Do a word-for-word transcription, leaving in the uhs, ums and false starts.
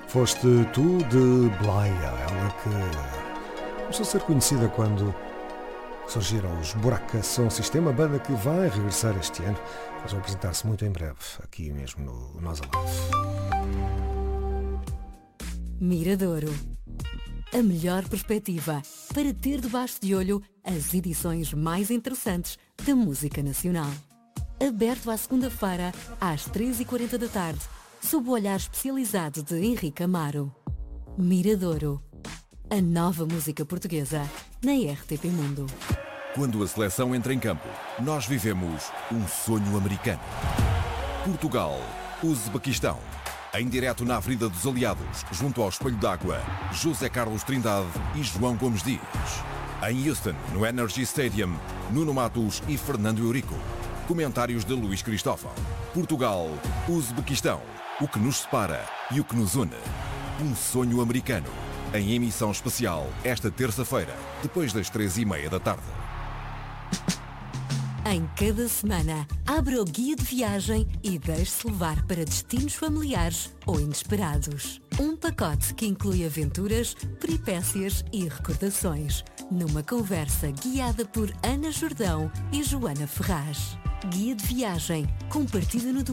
Foste tu de Blaia, ela que começou a ser conhecida quando surgiram os Buraca Som Sistema, banda que vai regressar este ano, mas vai apresentar-se muito em breve, aqui mesmo no Nós Alive. Miradouro. A melhor perspectiva para ter debaixo de olho as edições mais interessantes da música nacional. Aberto à segunda-feira, às três e quarenta da tarde, sob o olhar especializado de Henrique Amaro. Miradouro. A nova música portuguesa na R T P Mundo. Quando a seleção entra em campo, nós vivemos um sonho americano. Portugal, Uzbequistão. Em direto na Avenida dos Aliados, junto ao Espelho d'Água, José Carlos Trindade e João Gomes Dias. Em Houston, no Energy Stadium, Nuno Matos e Fernando Eurico. Comentários de Luís Cristóvão. Portugal, Uzbequistão. O que nos separa e o que nos une. Um sonho americano. Em emissão especial, esta terça-feira, depois das três e meia da tarde. Em cada semana, abra o guia de viagem e deixe-se levar para destinos familiares ou inesperados. Um pacote que inclui aventuras, peripécias e recordações, numa conversa guiada por Ana Jordão e Joana Ferraz. Guia de viagem, compartilhe no